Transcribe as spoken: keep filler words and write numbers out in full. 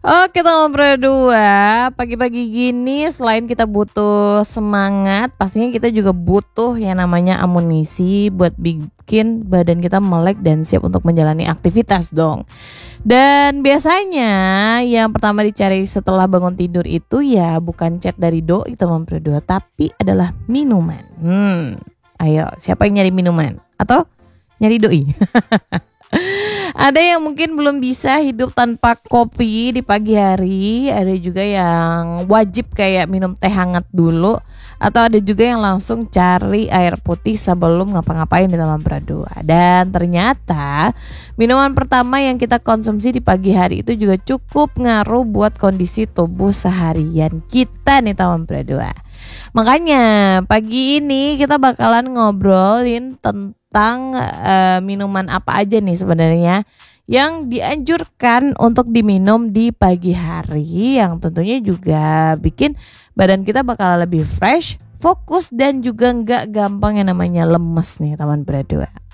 Oke teman berdua, pagi-pagi gini selain kita butuh semangat, pastinya kita juga butuh yang namanya amunisi buat bikin badan kita melek dan siap untuk menjalani aktivitas dong. Dan biasanya yang pertama dicari setelah bangun tidur itu ya bukan chat dari doi teman berdua, tapi adalah minuman. Hmm, ayo siapa yang nyari minuman? Atau nyari doi? Ada yang mungkin belum bisa hidup tanpa kopi di pagi hari, ada juga yang wajib kayak minum teh hangat dulu, atau ada juga yang langsung cari air putih sebelum ngapa-ngapain di taman berdua. Dan ternyata minuman pertama yang kita konsumsi di pagi hari itu juga cukup ngaruh buat kondisi tubuh seharian kita nih taman berdua. Makanya pagi ini kita bakalan ngobrolin tentang tentang uh, minuman apa aja nih sebenarnya yang dianjurkan untuk diminum di pagi hari, yang tentunya juga bikin badan kita bakal lebih fresh, fokus dan juga nggak gampang yang namanya lemes nih teman berdua.